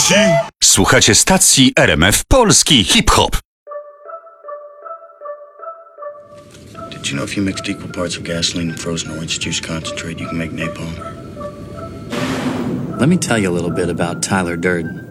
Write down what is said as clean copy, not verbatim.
dzieci! Słuchacie stacji RMF Polski Hip-Hop. Did you know if you mixed equal parts of gasoline and frozen orange juice concentrate, you can make napalm? Let me tell you a little bit about Tyler Durden.